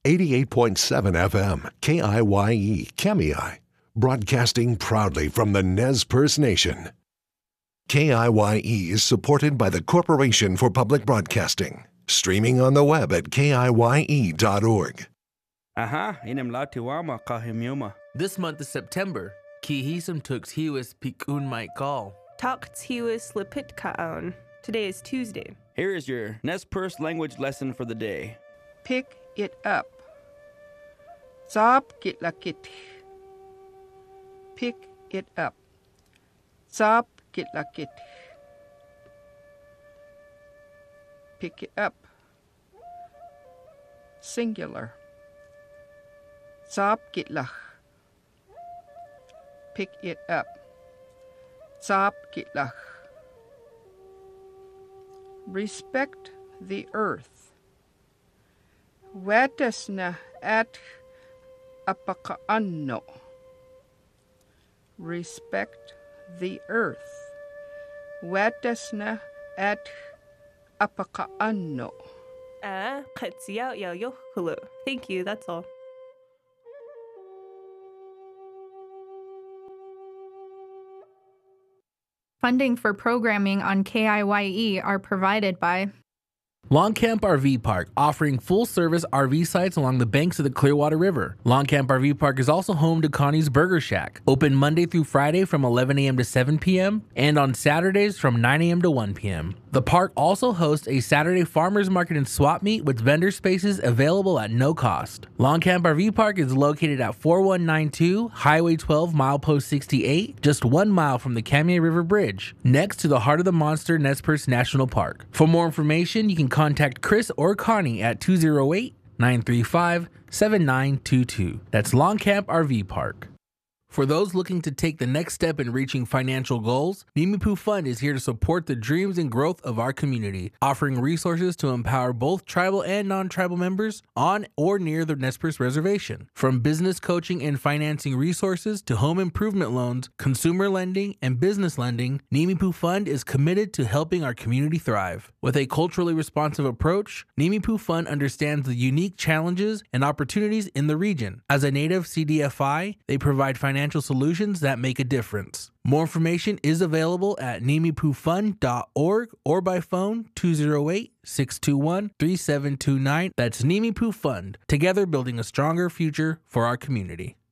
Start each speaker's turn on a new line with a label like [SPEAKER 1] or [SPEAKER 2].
[SPEAKER 1] 88.7 FM, KIYE, Kemei, broadcasting proudly from the Nez Perce Nation. KIYE is supported by the Corporation for Public Broadcasting, streaming on the web at KIYE.org.
[SPEAKER 2] This month is September. Kihisam tux hiwis pikun might call.
[SPEAKER 3] Talks hiwis lipit kaon. Today is Tuesday.
[SPEAKER 4] Here is your Nez Perce language lesson for the day.
[SPEAKER 5] Pick it up. Zab git lakit. Pick it up. Zab git lakit. Pick it up. Singular. Zab git lach. Pick it up. Zab git lach. Respect the earth. Wetasna at apakaano. Respect the earth. Wetasna at apakaano.
[SPEAKER 3] Thank you, that's all.
[SPEAKER 6] Funding for programming on KIYE are provided by
[SPEAKER 2] Longcamp RV Park, offering full-service RV sites along the banks of the Clearwater River. Longcamp RV Park is also home to Connie's Burger Shack, open Monday through Friday from 11 a.m. to 7 p.m. and on Saturdays from 9 a.m. to 1 p.m. The park also hosts a Saturday farmers market and swap meet with vendor spaces available at no cost. Longcamp RV Park is located at 4192 Highway 12, Milepost 68, just 1 mile from the Kemei River Bridge, next to the Heart of the Monster Nez Perce National Park. For more information, you can contact Chris or Connie at 208-935-7922. That's Longcamp RV Park. For those looking to take the next step in reaching financial goals, Nimipu Fund is here to support the dreams and growth of our community, offering resources to empower both tribal and non-tribal members on or near the Nez Perce Reservation. From business coaching and financing resources to home improvement loans, consumer lending, and business lending, Nimipu Fund is committed to helping our community thrive. With a culturally responsive approach, Nimipu Fund understands the unique challenges and opportunities in the region. As a native CDFI, they provide financial solutions that make a difference. More information is available at nimipufund.org or by phone 208-621-3729. That's Nimipu Fund, together building a stronger future for our community.